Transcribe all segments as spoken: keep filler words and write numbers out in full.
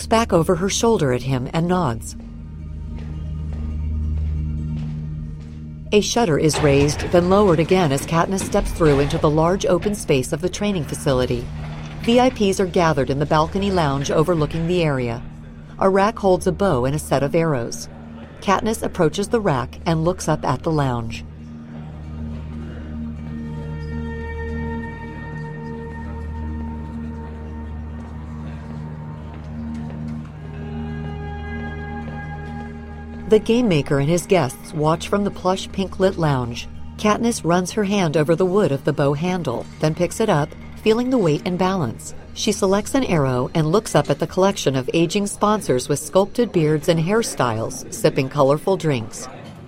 back over her shoulder at him and nods. A shutter is raised, then lowered again as Katniss steps through into the large open space of the training facility. V I Ps are gathered in the balcony lounge overlooking the area. A rack holds a bow and a set of arrows. Katniss approaches the rack and looks up at the lounge. The game maker and his guests watch from the plush pink-lit lounge. Katniss runs her hand over the wood of the bow handle, then picks it up, feeling the weight and balance. She selects an arrow and looks up at the collection of aging sponsors with sculpted beards and hairstyles, sipping colorful drinks.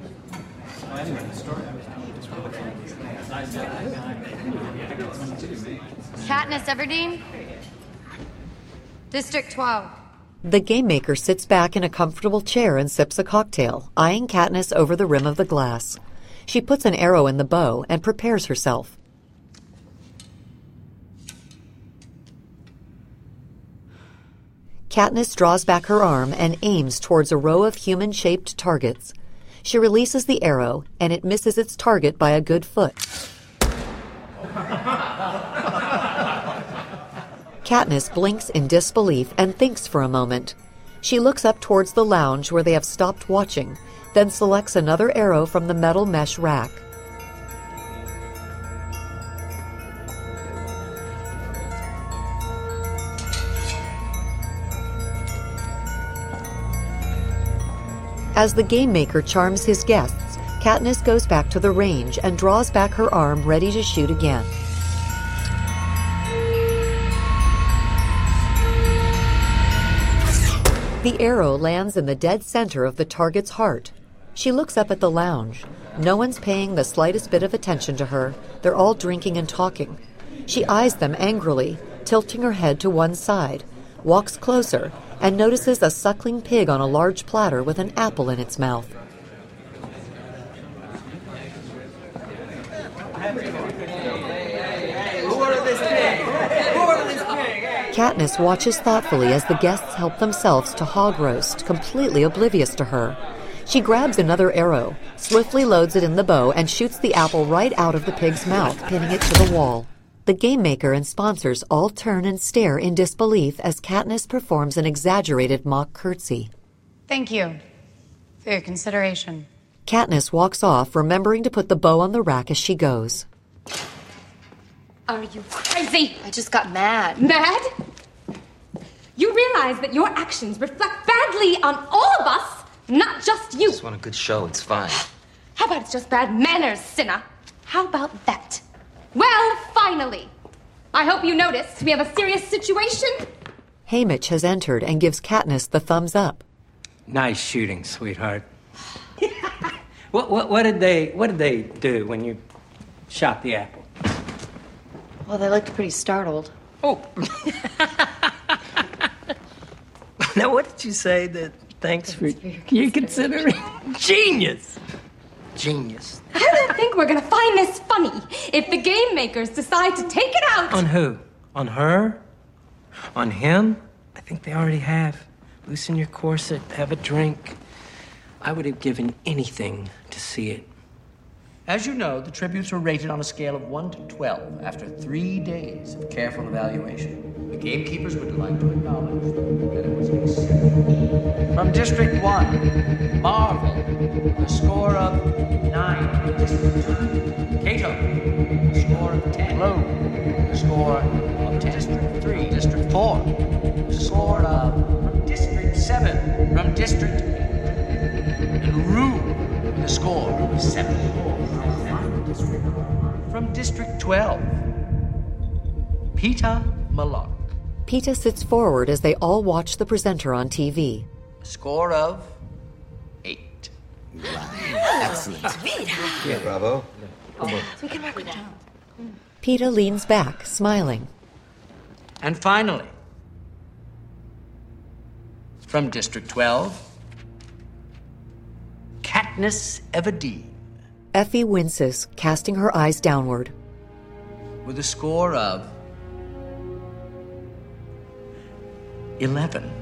Katniss Everdeen? District twelve. The game maker sits back in a comfortable chair and sips a cocktail, eyeing Katniss over the rim of the glass. She puts an arrow in the bow and prepares herself. Katniss draws back her arm and aims towards a row of human-shaped targets. She releases the arrow, and it misses its target by a good foot. Katniss blinks in disbelief and thinks for a moment. She looks up towards the lounge where they have stopped watching, then selects another arrow from the metal mesh rack. As the game maker charms his guests, Katniss goes back to the range and draws back her arm ready to shoot again. The arrow lands in the dead center of the target's heart. She looks up at the lounge. No one's paying the slightest bit of attention to her. They're all drinking and talking. She eyes them angrily, tilting her head to one side, walks closer, and notices a suckling pig on a large platter with an apple in its mouth. Katniss watches thoughtfully as the guests help themselves to hog roast, completely oblivious to her. She grabs another arrow, swiftly loads it in the bow, and shoots the apple right out of the pig's mouth, pinning it to the wall. The game maker and sponsors all turn and stare in disbelief as Katniss performs an exaggerated mock curtsy. Thank you for your consideration. Katniss walks off, remembering to put the bow on the rack as she goes. Are you crazy? I just got mad. Mad? You realize that your actions reflect badly on all of us, not just you. I just want a good show. It's fine. How about it's just bad manners, Cinna? How about that? Well, finally. I hope you noticed we have a serious situation. Haymitch has entered and gives Katniss the thumbs up. Nice shooting, sweetheart. what, what, what did they What did they do when you shot the apple? Well, they looked pretty startled. Oh. Now, what did you say? That thanks, thanks for, for your considering genius. Genius. How do you think we're gonna find this funny if the game makers decide to take it out? On who? On her? On him? I think they already have. Loosen your corset, have a drink. I would have given anything to see it. As you know, the tributes were rated on a scale of one to twelve after three days of careful evaluation. The gamekeepers would like to acknowledge that it was exceptional. From District one, Marvel, the score of nine. Cato, the score of ten. Blue, the score of ten. District three. District four, the score of from District seven. From District and Rue, the score of seven. From District twelve, Peeta Mellark. Peeta sits forward as they all watch the presenter on T V. A score of eight. Excellent. Yeah, bravo. We can work with that. Peeta leans back, smiling. And finally, from District twelve, Katniss Everdeen. Effie winces, casting her eyes downward. With a score of eleven.